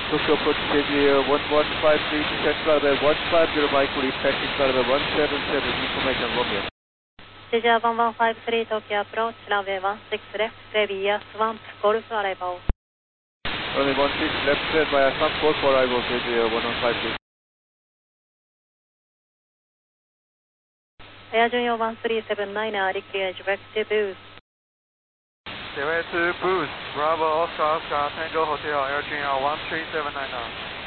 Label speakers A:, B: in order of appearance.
A: Tokyo approach KGA 1153 check runway 150 Mike release taxi runway 177 information Romeo.
B: KGA 1153 Tokyo approach runway 16 left via Swamp Golf arrival.
A: Runway 16 left cleared via Swamp Golf arrival KGA 1153.
B: Air Junior 1379 declared direct to boost.
C: Direct to boost, Bravo Oscar Oscar Tango Hotel, Air Junior 13799.